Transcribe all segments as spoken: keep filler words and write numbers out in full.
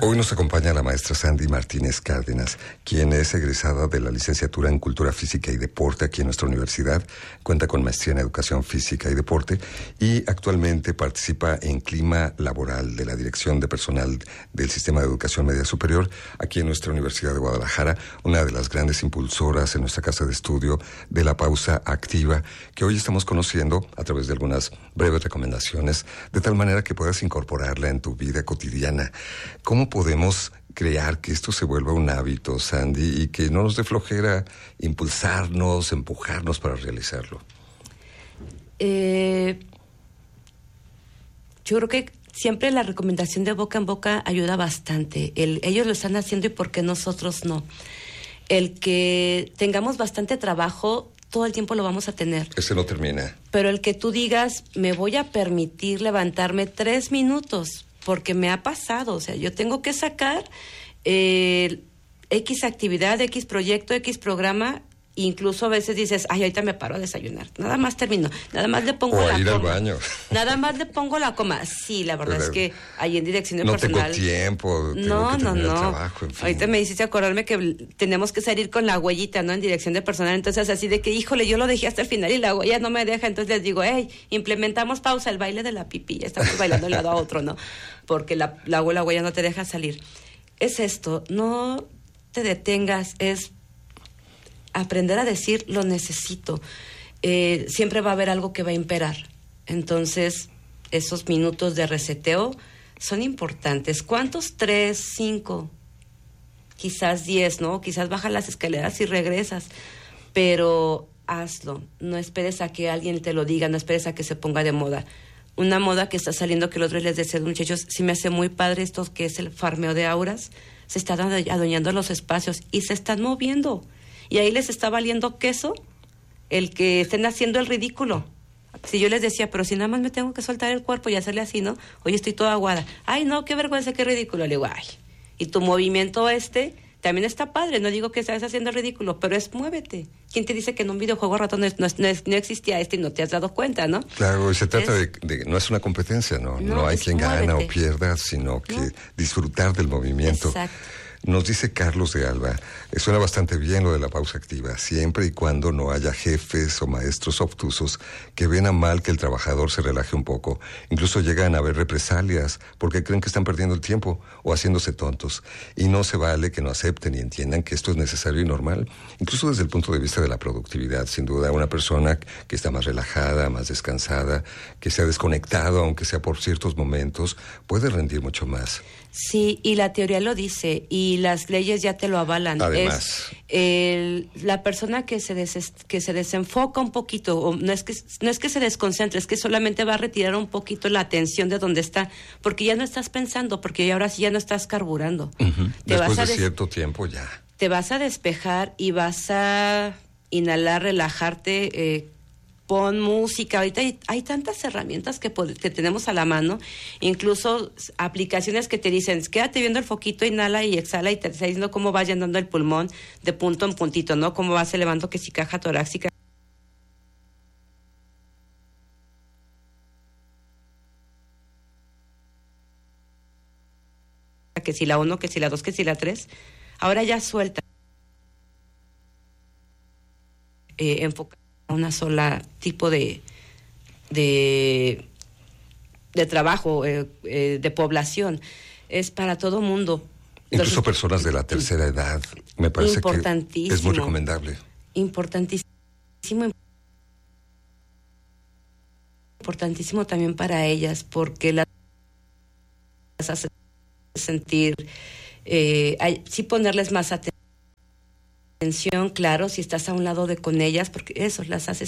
Hoy nos acompaña la maestra Sandy Martínez Cárdenas, quien es egresada de la licenciatura en Cultura Física y Deporte aquí en nuestra universidad, cuenta con maestría en Educación Física y Deporte y actualmente participa en Clima Laboral de la Dirección de Personal del Sistema de Educación Media Superior aquí en nuestra Universidad de Guadalajara, una de las grandes impulsoras en nuestra casa de estudio de la pausa activa, que hoy estamos conociendo a través de algunas breves recomendaciones, de tal manera que puedas incorporarla en tu vida cotidiana. ¿Cómo podemos crear que esto se vuelva un hábito, Sandy, y que no nos dé flojera impulsarnos, empujarnos para realizarlo? Eh, yo creo que siempre la recomendación de boca en boca ayuda bastante. El, ellos lo están haciendo y ¿por qué nosotros no? El que tengamos bastante trabajo, todo el tiempo lo vamos a tener. Ese no termina. Pero el que tú digas, me voy a permitir levantarme tres minutos, porque me ha pasado, o sea, yo tengo que sacar eh, X actividad, X proyecto, X programa, incluso a veces dices, ay, ahorita me paro a desayunar, nada más termino, nada más le pongo o la a ir coma. al baño. Nada más le pongo la coma. Sí, la verdad Pero, es que ahí en dirección de no personal... No tengo tiempo, tengo no, que no, no. el trabajo, en fin. Ahorita me hiciste acordarme que tenemos que salir con la huellita, ¿no? En dirección de personal, entonces así de que, híjole, yo lo dejé hasta el final y la huella no me deja, entonces les digo, hey, implementamos pausa, el baile de la pipí, ya estamos bailando de un lado a otro, ¿no? Porque la, la, la huella no te deja salir. Es esto, no te detengas, es aprender a decir lo necesito. Eh, siempre va a haber algo que va a imperar. Entonces, esos minutos de reseteo son importantes. ¿Cuántos? Tres, cinco, quizás diez, ¿no? Quizás bajas las escaleras y regresas. Pero hazlo. No esperes a que alguien te lo diga, no esperes a que se ponga de moda. Una moda que está saliendo, que los otros les decía, muchachos, sí me hace muy padre esto que es el farmeo de auras. Se están adueñando los espacios y se están moviendo. Y ahí les está valiendo queso el que estén haciendo el ridículo. Si yo les decía, pero si nada más me tengo que soltar el cuerpo y hacerle así, ¿no? Oye, estoy toda aguada. Ay, no, qué vergüenza, qué ridículo. Le digo, ay. Y tu movimiento este también está padre. No digo que estés haciendo el ridículo, pero es muévete. ¿Quién te dice que en un videojuego a rato no, no, no, no existía este y no te has dado cuenta, no? Claro, y se trata es, de, de... No es una competencia, ¿no? No, no hay quien muévete. Gana o pierda, sino que no. disfrutar del movimiento. Exacto. Nos dice Carlos de Alba, suena bastante bien lo de la pausa activa, siempre y cuando no haya jefes o maestros obtusos que ven a mal que el trabajador se relaje un poco. Incluso llegan a haber represalias porque creen que están perdiendo el tiempo o haciéndose tontos. Y no se vale que no acepten y entiendan que esto es necesario y normal. Incluso desde el punto de vista de la productividad, sin duda, una persona que está más relajada, más descansada, que se ha desconectado, aunque sea por ciertos momentos, puede rendir mucho más. Sí, y la teoría lo dice, y las leyes ya te lo avalan. Además, es el, la persona que se des, que se desenfoca un poquito, o no es que no es que se desconcentre, es que solamente va a retirar un poquito la atención de donde está, porque ya no estás pensando, porque ahora sí ya no estás carburando. Uh-huh. Te Después vas a de des- cierto tiempo ya. Te vas a despejar y vas a inhalar, relajarte. Eh, Pon música, ahorita hay, hay tantas herramientas que, que tenemos a la mano, incluso aplicaciones que te dicen, quédate viendo el foquito, inhala y exhala y te está diciendo cómo va llenando el pulmón de punto en puntito, ¿no? Cómo vas elevando que si caja torácica. Que si la uno, que si la dos, que si la tres. Ahora ya suelta. Eh, enfoca una sola tipo de de, de trabajo, eh, eh, de población. Es para todo mundo. Incluso Los, personas de la tercera edad. Me parece que es muy recomendable. Importantísimo. Importantísimo también para ellas, porque las hace sentir, eh, hay, sí ponerles más atención. Atención, claro, si estás a un lado de con ellas, porque eso las hace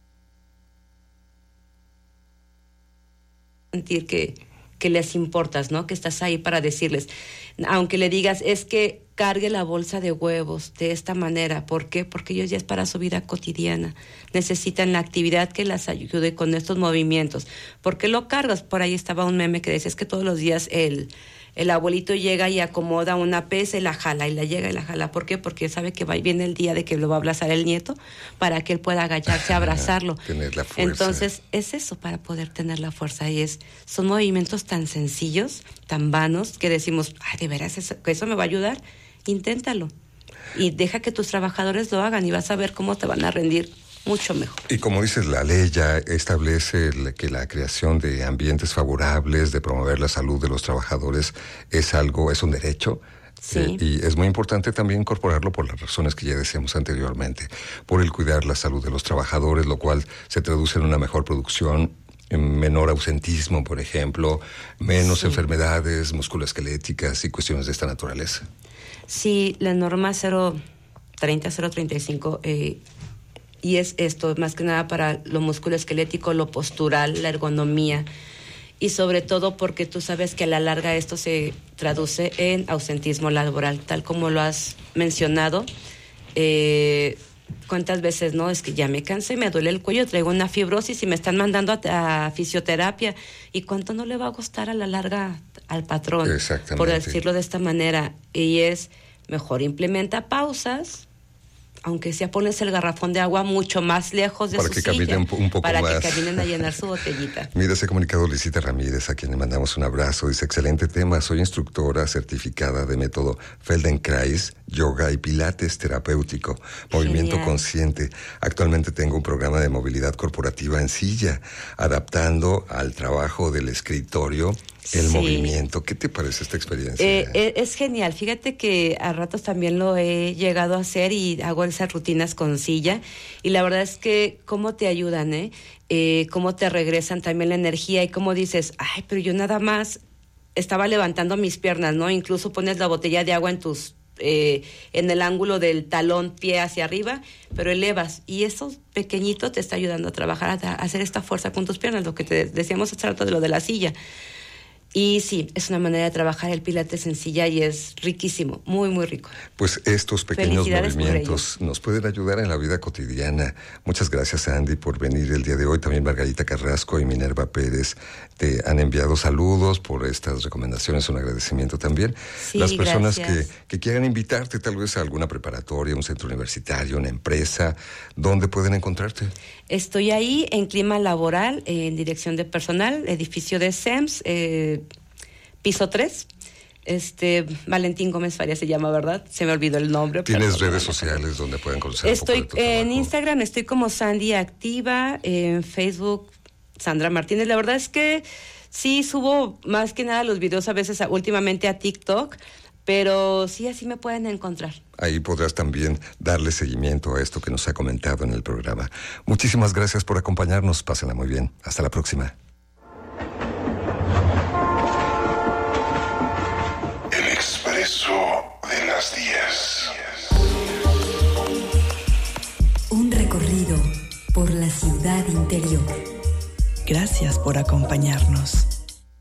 sentir que, que les importas, ¿no? Que estás ahí para decirles, aunque le digas, es que cargue la bolsa de huevos de esta manera. ¿Por qué? Porque ellos ya es para su vida cotidiana. Necesitan la actividad que las ayude con estos movimientos. ¿Por qué lo cargas? Por ahí estaba un meme que decía, es que todos los días el... El abuelito llega y acomoda una pesa y la jala, y la llega y la jala. ¿Por qué? Porque sabe que va, viene el día de que lo va a abrazar el nieto para que él pueda agacharse a abrazarlo. Tener la fuerza. Entonces, es eso para poder tener la fuerza. Y es, son movimientos tan sencillos, tan vanos, que decimos, ay, ¿de veras eso, que eso me va a ayudar? Inténtalo. Y deja que tus trabajadores lo hagan y vas a ver cómo te van a rendir mucho mejor. Y como dices, la ley ya establece el, que la creación de ambientes favorables, de promover la salud de los trabajadores, es algo, es un derecho. Sí. Eh, y es muy importante también incorporarlo por las razones que ya decíamos anteriormente, por el cuidar la salud de los trabajadores, lo cual se traduce en una mejor producción, en menor ausentismo, por ejemplo, menos sí. enfermedades musculoesqueléticas y cuestiones de esta naturaleza. Sí, la norma cero treinta, cero treinta y cinco... Eh, y es esto, más que nada para lo musculoesquelético, lo postural, la ergonomía, y sobre todo porque tú sabes que a la larga esto se traduce en ausentismo laboral, tal como lo has mencionado. Eh, ¿Cuántas veces no? Es que ya me cansé, me duele el cuello, traigo una fibrosis y me están mandando a, a fisioterapia. ¿Y cuánto no le va a costar a la larga al patrón? Exactamente. Por decirlo de esta manera. Y es, mejor implementa pausas, aunque sea pones el garrafón de agua mucho más lejos de para su que silla, caminen un poco para más. que caminen a llenar su botellita. Mira, se ha comunicado Lisita Ramírez, a quien le mandamos un abrazo. Dice, excelente tema, soy instructora certificada de método Feldenkrais, yoga y pilates terapéutico, movimiento Genial. consciente. Actualmente tengo un programa de movilidad corporativa en silla, adaptando al trabajo del escritorio el sí. movimiento. ¿Qué te parece esta experiencia? Eh, es genial. Fíjate que a ratos también lo he llegado a hacer y hago esas rutinas con silla. Y la verdad es que cómo te ayudan, ¿eh? eh cómo te regresan también la energía y cómo dices, ay, pero yo nada más estaba levantando mis piernas, ¿no? Incluso pones la botella de agua en tus eh, en el ángulo del talón, pie hacia arriba, pero elevas. Y eso pequeñito te está ayudando a trabajar, a, a hacer esta fuerza con tus piernas, lo que te decíamos hace rato de lo de la silla. Y sí, es una manera de trabajar el pilates sencilla y es riquísimo, muy, muy rico. Pues estos pequeños movimientos nos pueden ayudar en la vida cotidiana. Muchas gracias, Andy, por venir el día de hoy. También Margarita Carrasco y Minerva Pérez te han enviado saludos por estas recomendaciones, un agradecimiento también. Sí, las personas que, que quieran invitarte tal vez a alguna preparatoria, un centro universitario, una empresa, ¿dónde pueden encontrarte? Estoy ahí en Clima Laboral, en Dirección de Personal, edificio de S E M S, eh, piso tres. Este, Valentín Gómez Faría se llama, ¿verdad? Se me olvidó el nombre. ¿Tienes redes sociales donde pueden conocer estoy un poco de tu en trabajo? Instagram, estoy como Sandy Activa, en Facebook Sandra Martínez. La verdad es que sí subo más que nada los videos a veces a, últimamente a TikTok, pero sí, así me pueden encontrar. Ahí podrás también darle seguimiento a esto que nos ha comentado en el programa. Muchísimas gracias por acompañarnos. Pásenla muy bien. Hasta la próxima. El Expreso de las diez. Un recorrido por la ciudad interior. Gracias por acompañarnos.